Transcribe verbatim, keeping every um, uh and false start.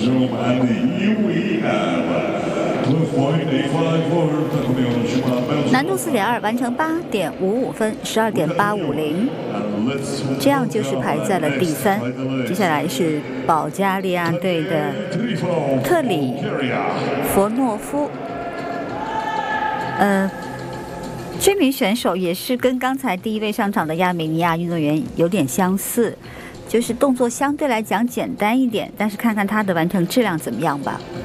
难度四点二，完成八点五五分，十二点八五零，这样就是排在了第三。接下来是保加利亚队的特里佛诺夫，呃，这名选手也是跟刚才第一位上场的亚美尼亚运动员有点相似，就是动作相对来讲简单一点，但是看看他的完成质量怎么样吧。